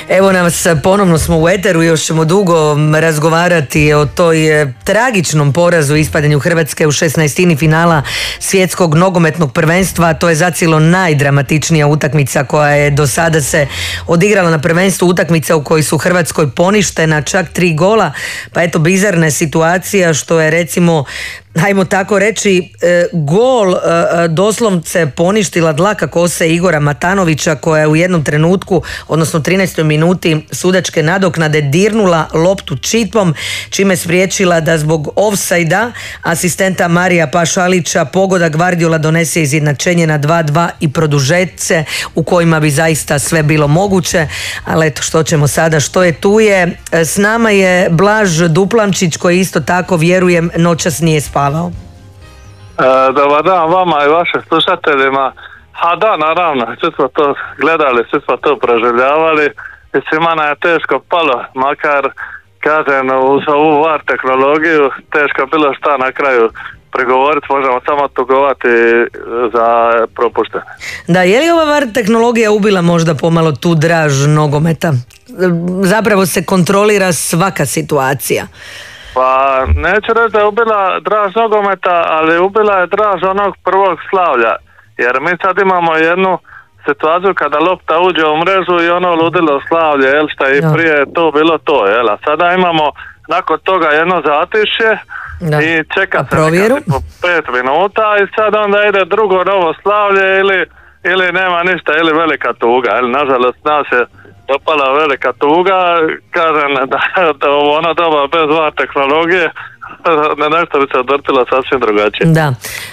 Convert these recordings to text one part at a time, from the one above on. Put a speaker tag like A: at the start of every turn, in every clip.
A: Evo nas, ponovno smo u eteru, još ćemo dugo razgovarati o toj tragičnom porazu ispadanju Hrvatske u 16. finala svjetskog nogometnog prvenstva. To je zacijelo najdramatičnija utakmica koja je do sada se odigrala na prvenstvu, utakmica u kojoj su Hrvatskoj poništena čak 3 gola. Pa eto, bizarna situacija što je, recimo, hajmo tako reći, gol doslovce poništila dlaka kose Igora Matanovića, koja je u jednom trenutku, odnosno 13. minuti sudačke nadoknade, dirnula loptu čipom, čime spriječila da zbog ofsajda asistenta Marija Pašalića pogoda Gvardiola donese izjednačenje na 2:2 i produžetce u kojima bi zaista sve bilo moguće. Ali eto, što ćemo sada, što je tu je. S nama je Blaž Duplančić, koji isto tako, vjerujem, noćas nije spavao.
B: Dobar dan vama i vašim slušateljima. A da, naravno, svi smo to gledali, svi smo to proživljavali i svima nam je teško palo, makar, kažem, uz ovu VAR tehnologiju teško bilo šta na kraju prigovoriti, možemo samo tugovati za propuštene.
A: Da, je li ova VAR tehnologija ubila možda pomalo tu draž nogometa? Zapravo se kontrolira svaka situacija.
B: Pa neću reći da je ubila draž nogometa, ali ubila je draž onog prvog slavlja. Jer mi sad imamo jednu situaciju kada lopta uđe u mrežu i ono ludilo slavlje, jel, šta i prije to bilo to, jel. A sada imamo nakon toga jedno zatišje i čeka se po 5 minuta i sad onda ide drugo novo slavlje ili nema ništa, ili velika tuga, jel. Nažalost, nas je dopala velika tuga, kažem da ono doba bez VAR tehnologije nešto bi se odvrtilo sasvim drugačije.
A: Da.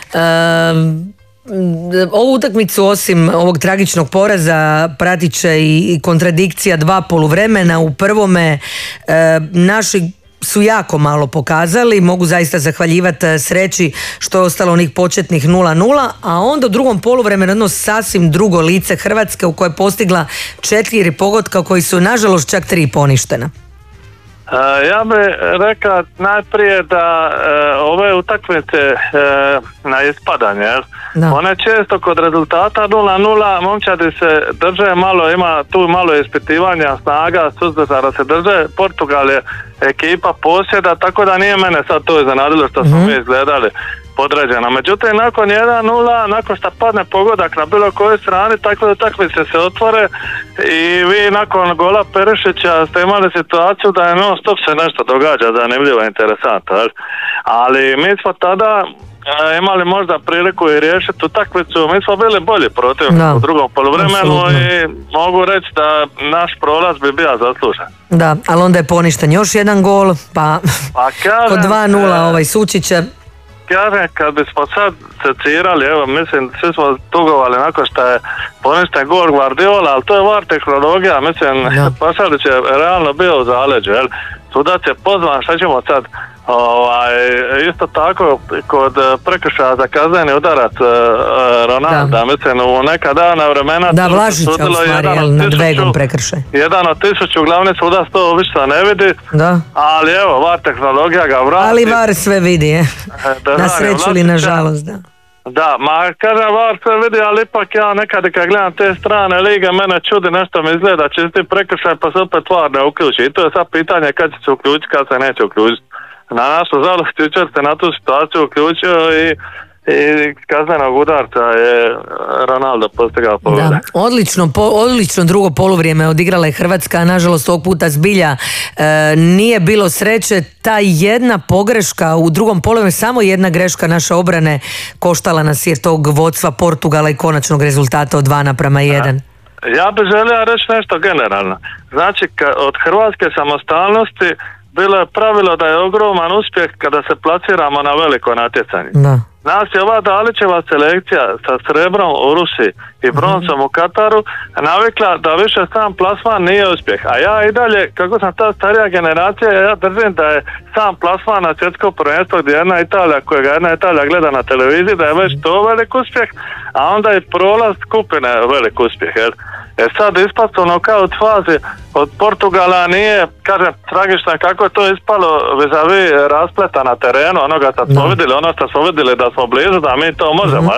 A: Ovu utakmicu, osim ovog tragičnog poraza, pratit će i kontradikcija 2 poluvremena. U prvome naši su jako malo pokazali, mogu zaista zahvaljivati sreći što je ostalo onih početnih 0:0, a onda u drugom poluvremenu jedno sasvim drugo lice Hrvatske u kojoj je postigla 4 pogotka koji su nažalost čak 3 poništena.
B: Ja bih rekao najprije da ove utakmice na ispadanje, one često kod rezultata 0:0 momčadi se drže malo, ima tu malo ispitivanja snaga, suzdržano se drže. Portugal je ekipa posjeda, tako da nije mene sad to iznenadilo što smo mi izgledali podređeno. Međutim, nakon 1:0, nakon što padne pogodak na bilo kojoj strani, takve utakmice se otvore i vi nakon gola Perišića ste imali situaciju da je non stop se nešto događa, zanimljivo, interesantno. Ali mi smo tada imali možda priliku i riješiti utakmicu, mi smo bili bolji protiv u drugom poluvremenu i mogu reći da naš prolaz bi bio zaslužen. Da,
A: ali onda je poništen još jedan gol, pa kod 2:0 Sučića.
B: Kažem, kad bismo sad secirali, evo, mislim, svi smo tugovali nakon što je poništen gol Gvardiola, ali to je VAR tehnologija, mislim, Pašalić je realno bio u zaleđu, jel? Sudac je pozvan, šta ćemo sad? Isto tako kod prekršaja za kazneni udarac Ronalda, mislim, u neka davna vremena
A: da, Vlažića u stvari, nad Vegom prekršaj.
B: Jedan od 1000 glavni sudac to više ne vidi, ali evo, VAR tehnologija ga vrati.
A: Ali VAR sve vidi, na sreću ili na žalost, da.
B: Da, ma kažem, VAR sve vidi, ali ipak ja nekad kad gledam te strane lige, mene čudi, nešto mi izgleda čisti prekršaj, pa se opet VAR ne uključi. I to je sad pitanje kad će se uključiti, kad se neće uključiti. Na našu žalost jučer se na tu situaciju uključio i kaznenog udarca je Ronaldo postigao pogodak.
A: Odlično drugo poluvrijeme odigrala je Hrvatska, a nažalost ovog puta zbilja nije bilo sreće. Ta jedna pogreška u drugom poluvremenu, samo jedna greška naše obrane koštala nas je tog vodstva Portugala i konačnog rezultata od 2:1.
B: Ja bih želio reći nešto generalno. Znači, od hrvatske samostalnosti bilo je pravilo da je ogroman uspjeh kada se plasiramo na veliko natjecanje. Nas je ova Dalićeva selekcija sa srebrom u Rusiji i broncom u Kataru navikla da više sam plasman nije uspjeh. A ja i dalje, kako sam ta starija generacija, ja držim da je sam plasman na svjetsko prvenstvo gdje jedna Italija gleda na televiziji, da je već to velik uspjeh, a onda i prolaz skupine velik uspjeh. Sad ispast u nokaut fazi od Portugala nije, kažem, tragično kako je to ispalo vis-a-vis raspleta na terenu, onoga što smo vidjeli, ono što smo vidjeli da smo blizu, da mi to možemo,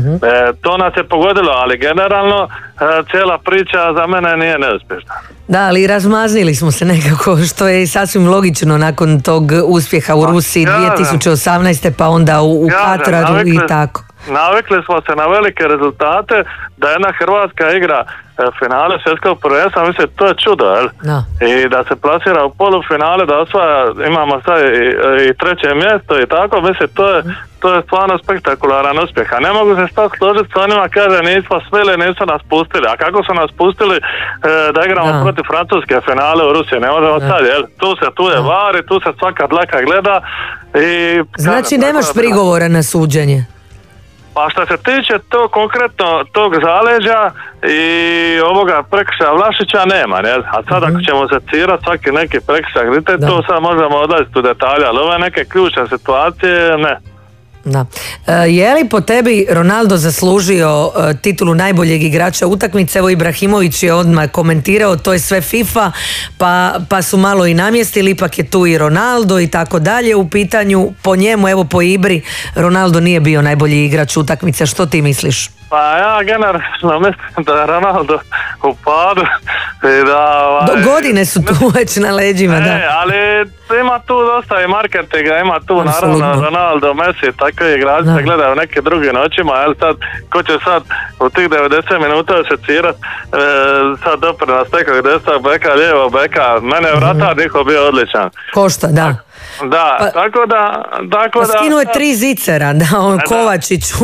B: to nas je pogodilo, ali generalno cijela priča za mene nije neuspješna.
A: Da, ali razmaznili smo se nekako, što je sasvim logično nakon tog uspjeha u Rusiji 2018. pa onda u Kataru i tako.
B: Navikli smo se na velike rezultate, da jedna Hrvatska igra finale svjetskog prvenstva, mislim, to je čudo, jel? No. I da se plasira u polufinale, da osvaja, imamo sad i treće mjesto i tako, mislim, to je stvarno spektakularan uspjeh. A ne mogu se sad složiti s onima, kaže, nismo smjeli, nisu nas pustili. A kako su nas pustili da igramo protiv Francuske finale u Rusiji? Ne možemo sad, jel? Tu je VAR i tu se svaka dlaka gleda. I,
A: znači, nemaš prigovora na suđenje?
B: Pa što se tiče to konkretno tog zaleđa i ovoga prekršaja Vlašića nema, ne? A sad ako ćemo secirati svaki neki prekršaj, vidite, to sad možemo odlaziti u detalje, ali ove neke ključne situacije ne.
A: Da. Je li po tebi Ronaldo zaslužio titulu najboljeg igrača utakmice? Evo Ibrahimović je odmah komentirao, to je sve FIFA, pa su malo i namjestili, ipak je tu i Ronaldo i tako dalje u pitanju. Po njemu, evo po Ibri, Ronaldo nije bio najbolji igrač utakmice. Što ti misliš?
B: Pa ja generalno mislim da je Ronaldo u padu i da...
A: godine su tu već na leđima, da.
B: Ali ima tu dosta i marketinga, ima tu naravno Ronaldo, Messi, takve igrači se gledaju neke drugim očima, jel sad, ko će sad u tih 90 minuta secirati sad doprinos nekog desnog beka, lijevo beka, mene je vratar njihov bio odličan.
A: Košta, da.
B: Da, tako da...
A: skinuo je 3 zicera, da, on Kovačiću,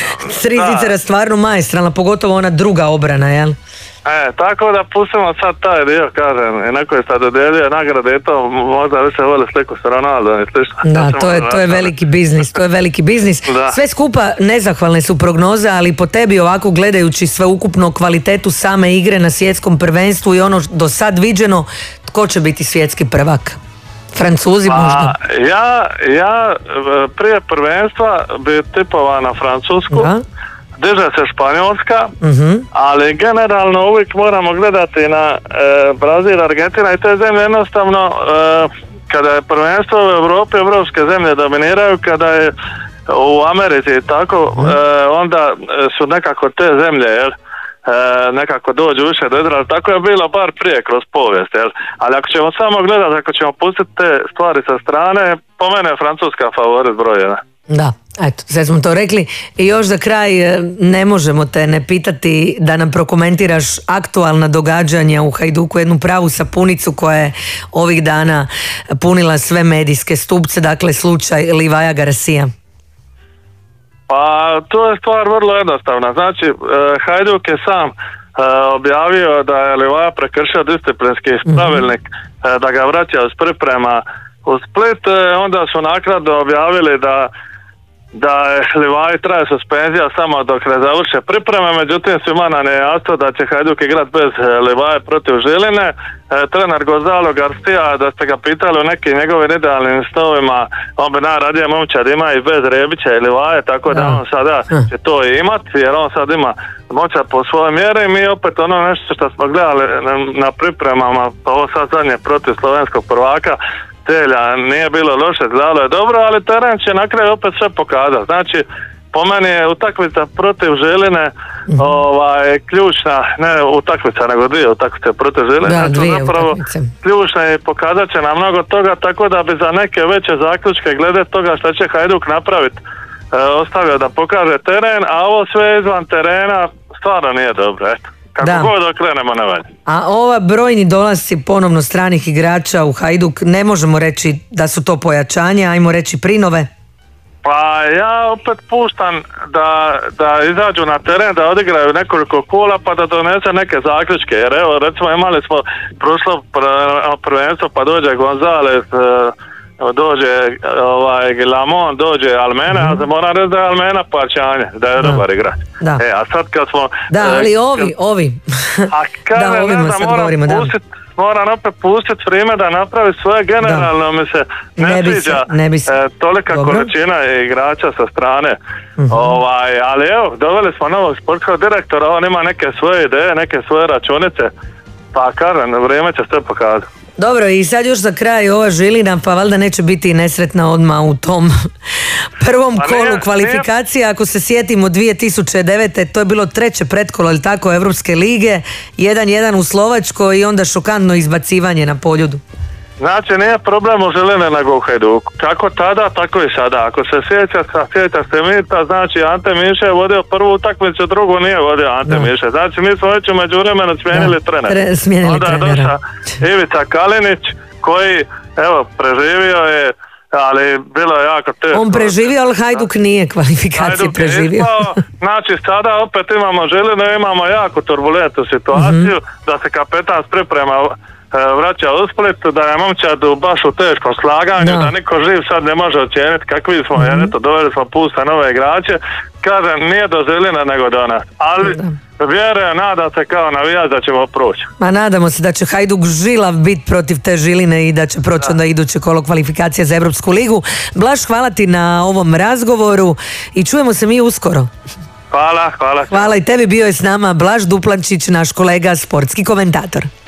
A: 3 zicera stvarno maestralna, pogotovo ona druga obrana, jel?
B: Tako da pustimo sad taj dio, kažem, i neko je sad dodijelio nagrade i to možda više vole sliku sa Ronaldom i slično.
A: Da, to je veliki biznis, to je veliki biznis. Sve skupa nezahvalne su prognoze, ali po tebi ovako gledajući sveukupno kvalitetu same igre na svjetskom prvenstvu i ono do sad viđeno, tko će biti svjetski prvak? Francuzi možda?
B: Ja prije prvenstva bi tipovao na Francusku, diže se Španjolska, ali generalno uvijek moramo gledati na Brazil, Argentina i te zemlje jednostavno kada je prvenstvo u Europi, evropske zemlje dominiraju, kada je u Americi i tako, onda su nekako te zemlje, jel? Nekako dođu više do izraza, tako je bilo bar prije kroz povijest, jel? Ali ako ćemo samo gledati, ako ćemo pustiti te stvari sa strane, po mene je Francuska favorit broj 1.
A: Da, eto, sve smo to rekli. I još za kraj ne možemo te ne pitati da nam prokomentiraš aktualna događanja u Hajduku, jednu pravu sapunicu koja je ovih dana punila sve medijske stupce, dakle slučaj Livaja Garcia.
B: Pa to je stvar vrlo jednostavna. Znači, Hajduk je sam objavio da je Livaja prekršio disciplinski pravilnik, da ga vraća uz priprema u Split. Onda su naknadno objavili da je Livaji traje suspenzija samo dok ne završe pripreme, međutim svima nam je jasno da će Hajduk igrati bez Livaje protiv Žiline. Trener Gonzalo Garcia, da ste ga pitali o nekim njegovim idealnim snovima, on bi najradije momčad ima i bez Rebića i Livaje, tako da on sada će to imati, jer on sad ima moćat po svojoj mjeri i mi opet ono nešto što smo gledali na pripremama, pa ovo sad zadnje protiv slovenskog prvaka, Celja, nije bilo loše, gledalo je dobro, ali teren će na kraju opet sve pokazati. Znači, po meni je utakmica protiv Žiline ključna, ne utakmica, nego 2 utakmice protiv Žiline.
A: Da, 2
B: zapravo
A: utakmice.
B: Ključna i pokazat će nam mnogo toga, tako da bi za neke veće zaključke glede toga što će Hajduk napraviti ostavio da pokaže teren, a ovo sve izvan terena stvarno nije dobro, eto. Kako god okrenemo na valje.
A: A ova brojni dolasci ponovno stranih igrača u Hajduk, ne možemo reći da su to pojačanja, ajmo reći prinove?
B: Pa ja opet puštam da izađu na teren, da odigraju nekoliko kola pa da donese neke zaključke. Jer evo recimo imali smo prošlo prvenstvo pa dođe Gonzales dođe Gilamon, dođe Almena, ja se moram reći da je Almena parčanje, da je dobar igrač. A sad kad smo...
A: Da, ali ovi.
B: A kada moram opet pustiti vrijeme da napravi svoje, generalno mi se ne sviđa tolika količina igrača sa strane. Ali evo, doveli smo novog sportskog direktora, on ima neke svoje ideje, neke svoje računice, pa kažem, vrijeme će sve pokazati.
A: Dobro, i sad još za kraj ova Žilina, pa valjda neće biti nesretna odmah u tom prvom kolu kvalifikacija. Ako se sjetimo 2009. to je bilo 3. pretkolo, ili tako, Evropske lige, 1-1 u Slovačkoj i onda šokantno izbacivanje na Poljudu.
B: Znači, nije problem u Želine nego u Hajduku. Kako tada, tako i sada. Ako se sjećate Mita, znači Ante Miše je vodio prvu utakmicu, drugu nije vodio Ante Miše. Znači, mi smo već u međuvremenu smijenili trenera. Onda je došao Ivica Kalinić, koji, evo, preživio je, ali bilo je jako teško.
A: On preživio, ali Hajduk nije kvalifikacije preživio.
B: Znači, sada opet imamo Žilinu, imamo jako turbulentnu situaciju, da se kapetan priprema vraća u Split, da je momčad baš u teškom slaganju, da niko živ sad ne može ocijeniti kakvi smo, jer eto, doveli smo puste nove igrače. Kažem, nije do Žiline nego do nas, ali vjerujem, nadam se kao navijač da ćemo proći.
A: Ma nadamo se da će Hajduk žilav biti protiv te Žiline i da će proći onda iduće kolo kvalifikacija za Evropsku ligu. Blaž, hvala ti na ovom razgovoru i čujemo se mi uskoro.
B: Hvala.
A: Hvala i tebi, bio je s nama Blaž Duplančić, naš kolega, sportski komentator.